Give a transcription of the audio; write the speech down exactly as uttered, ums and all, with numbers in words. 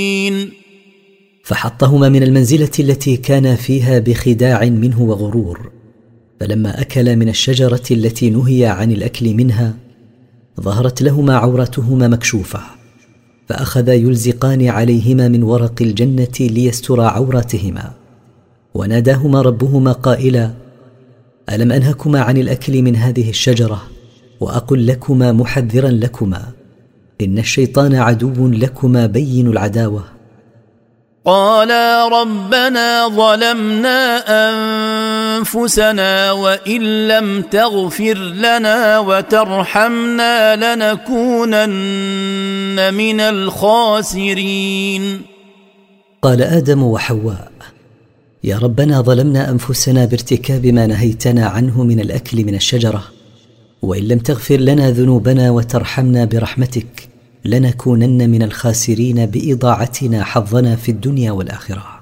فحطهما من المنزلة التي كان فيها بخداع منه وغرور. فلما أكلا من الشجرة التي نهي عن الأكل منها ظهرت لهما عورتهما مكشوفة، فأخذا يلزقان عليهما من ورق الجنة ليسترا عوراتهما. وناداهما ربهما قائلا: ألم أنهكما عن الأكل من هذه الشجرة وأقل لكما محذرا لكما إن الشيطان عدو لكما بين العداوة؟ قالا ربنا ظلمنا أنفسنا وإن لم تغفر لنا وترحمنا لنكونن من الخاسرين. قال آدم وحواء: يا ربنا ظلمنا أنفسنا بارتكاب ما نهيتنا عنه من الأكل من الشجرة، وإن لم تغفر لنا ذنوبنا وترحمنا برحمتك لنكونن من الخاسرين بإضاعتنا حظنا في الدنيا والآخرة.